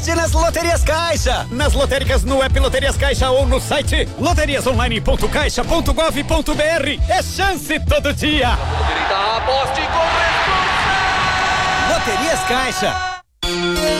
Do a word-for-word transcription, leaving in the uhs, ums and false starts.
nas Loterias Caixa. Nas lotéricas, no app Loterias Caixa ou no site loterias online ponto caixa ponto gov ponto br. É chance todo dia. Aposte com Loterias Caixa.